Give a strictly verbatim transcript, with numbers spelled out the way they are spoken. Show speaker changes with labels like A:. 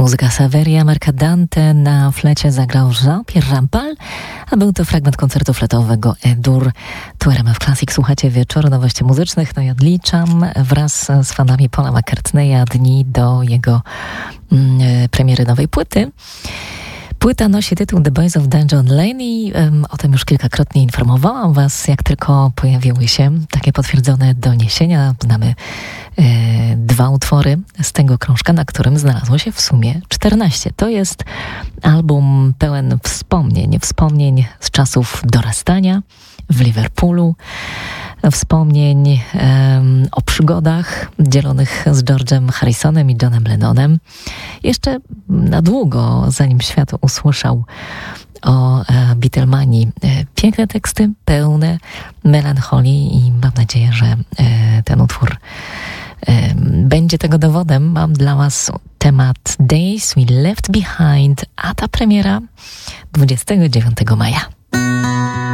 A: Muzyka Saveria Mercadante, na flecie zagrał Jean-Pierre Rampal, a był to fragment koncertu fletowego E-dur. Tu R M F Classic, słuchacie wieczoru nowości muzycznych. No i odliczam wraz z fanami Paula McCartneya dni do jego mm, premiery nowej płyty. Płyta nosi tytuł The Boys of Dungeon Lane i um, o tym już kilkakrotnie informowałam Was, jak tylko pojawiły się takie potwierdzone doniesienia. Znamy e, dwa utwory z tego krążka, na którym znalazło się w sumie czternaście. To jest album pełen wspomnień, wspomnień z czasów dorastania w Liverpoolu, wspomnień um, o przygodach dzielonych z George'em Harrisonem i Johnem Lennonem. Jeszcze na długo, zanim świat usłyszał o e, Beatlemanii. E, piękne teksty, pełne melancholii i mam nadzieję, że e, ten utwór e, będzie tego dowodem. Mam dla Was temat Days We Left Behind, a ta premiera dwudziestego dziewiątego maja.